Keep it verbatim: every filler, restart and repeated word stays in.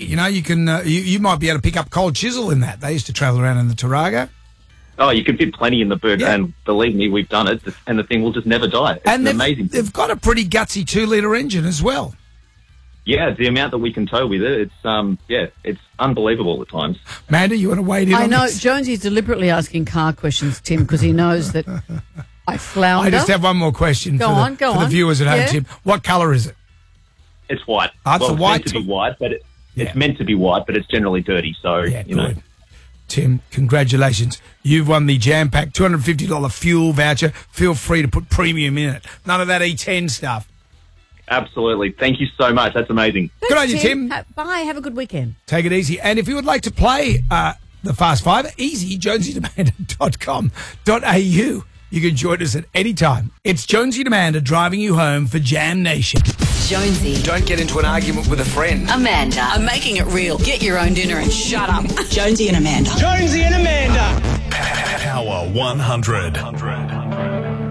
You know, you can uh, you, you might be able to pick up Cold Chisel in that. They used to travel around in the Tarago. Oh, you can fit plenty in the boot, Yeah. and believe me, we've done it, and the thing will just never die. It's And an they've, amazing thing. they've got a pretty gutsy two-litre engine as well. Yeah, the amount that we can tow with it, it's um, yeah, it's unbelievable at times. Amanda, you want to wade in I on know this? Jonesy's deliberately asking car questions, Tim, because he knows that I flounder. I just have one more question Go for, on, the, go for the on. viewers at home, Yeah. Tim. What colour is it? It's white. Oh, it's well, a it's white meant to t- be white, but it, Yeah. it's meant to be white, but it's generally dirty. So Yeah, you know, good. Tim, congratulations. You've won the Jam Pack two hundred fifty dollars fuel voucher. Feel free to put premium in it. None of that E ten stuff. absolutely. Thank you so much. That's amazing. Thanks, Good on you, Tim. Ha- bye. Have a good weekend. Take it easy. And if you would like to play uh, the Fast Five, easy, jonesy demander dot com dot a u. You can join us at any time. It's Jonesy Demander driving you home for Jam Nation. Jonesy, Don't get into an argument with a friend. Amanda. I'm making it real. Get your own dinner and shut up. Jonesy and Amanda. Jonesy and Amanda. Power one hundred.